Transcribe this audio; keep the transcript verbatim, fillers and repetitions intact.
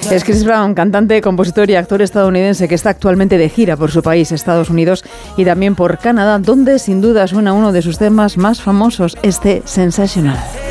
Es Chris Brown, cantante, compositor y actor estadounidense que está actualmente de gira por su país, Estados Unidos, y también por Canadá, donde sin duda suena uno de sus temas más famosos, este Sensational.